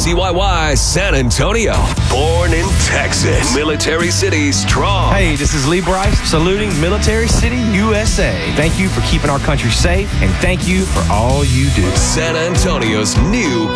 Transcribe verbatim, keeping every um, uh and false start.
C Y Y San Antonio. Born in Texas. Military City strong. Hey, this is Lee Bryce, saluting Military City, U S A. Thank you for keeping our country safe, and thank you for all you do. San Antonio's new